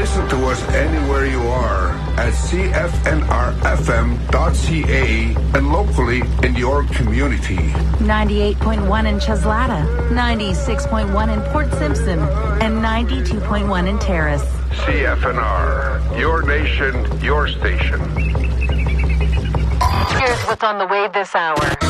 Listen to us anywhere you are at cfnrfm.ca and locally in your community. 98.1 in Cheslata, 96.1 in Port Simpson, and 92.1 in Terrace. CFNR, your nation, your station. Here's what's on the way this hour.